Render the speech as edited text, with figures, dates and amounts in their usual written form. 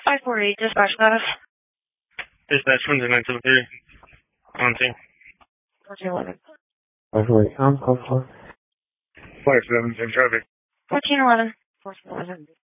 548, dispatch status. Dispatch 973. On scene. 1411. 548, 57, same traffic. 1411. 1411.